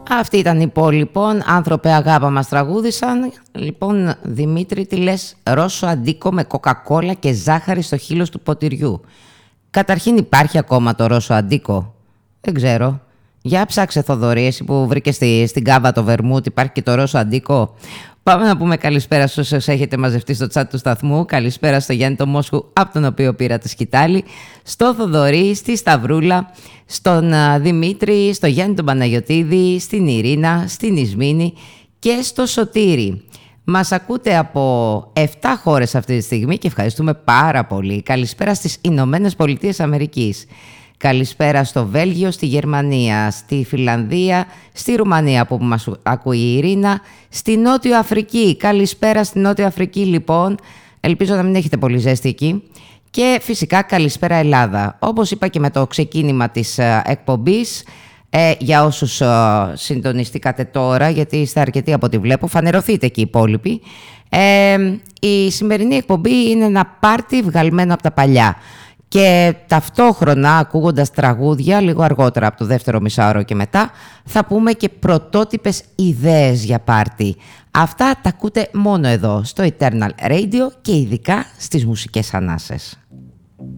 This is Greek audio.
Αυτή ήταν η πόλη, λοιπόν. Άνθρωπε αγάπα μας τραγούδισαν. Λοιπόν, Δημήτρη, τι λες? Ρώσο αντίκο με κοκακόλα και ζάχαρη στο χείλος του ποτηριού. Καταρχήν, υπάρχει ακόμα το ρώσο αντίκο? Δεν ξέρω. Για ψάξε, Θοδωρή, εσύ που βρήκες στην Κάβα το βερμούτ, υπάρχει και το ρώσο αντίκο. Πάμε να πούμε καλησπέρα στους όσους έχετε μαζευτεί στο chat του σταθμού. Καλησπέρα στο Γιάννη το Μόσχου, από τον οποίο πήρατε σκητάλη. Στο Θοδωρή, στη Σταυρούλα, στον Δημήτρη, στο Γιάννη τον Παναγιωτίδη, στην Ειρήνα, στην Ισμήνη και στο Σωτήρη. Μας ακούτε από 7 χώρες αυτή τη στιγμή και ευχαριστούμε πάρα πολύ. Καλησπέρα στις Ηνωμένες Πολιτείες Αμερικής. Καλησπέρα στο Βέλγιο, στη Γερμανία, στη Φιλανδία, στη Ρουμανία που μας ακούει η Ειρήνα, στη Νότιο Αφρική. Καλησπέρα στη Νότιο Αφρική, λοιπόν. Ελπίζω να μην έχετε πολύ ζέστη εκεί. Και φυσικά καλησπέρα Ελλάδα. Όπως είπα και με το ξεκίνημα της εκπομπής, για όσους συντονιστήκατε τώρα, γιατί είστε αρκετοί από ό,τι βλέπω, φανερωθείτε και οι υπόλοιποι. Η σημερινή εκπομπή είναι ένα πάρτι βγαλμένο από τα παλιά. Και ταυτόχρονα, ακούγοντας τραγούδια, λίγο αργότερα από το δεύτερο μισάωρο και μετά, θα πούμε και πρωτότυπες ιδέες για πάρτι. Αυτά τα ακούτε μόνο εδώ, στο Eternal Radio και ειδικά στις μουσικές ανάσες.